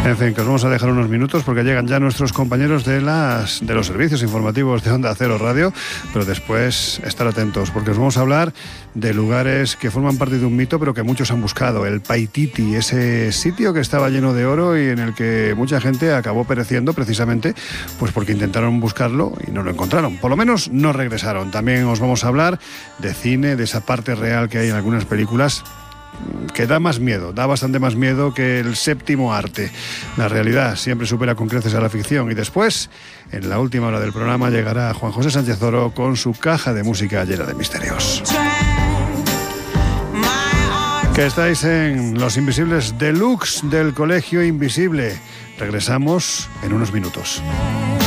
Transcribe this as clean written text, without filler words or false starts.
En fin, que os vamos a dejar unos minutos porque llegan ya nuestros compañeros de los servicios informativos de Onda Cero Radio, pero después estar atentos porque os vamos a hablar de lugares que forman parte de un mito pero que muchos han buscado. El Paititi, ese sitio que estaba lleno de oro y en el que mucha gente acabó pereciendo precisamente pues porque intentaron buscarlo y no lo encontraron. Por lo menos no regresaron. También os vamos a hablar de cine, de esa parte real que hay en algunas películas que da más miedo, da bastante más miedo que el séptimo arte. La realidad siempre supera con creces a la ficción. Y después, en la última hora del programa, llegará Juan José Sánchez Oro con su caja de música llena de misterios. Que estáis en Los Invisibles Deluxe del Colegio Invisible. Regresamos en unos minutos.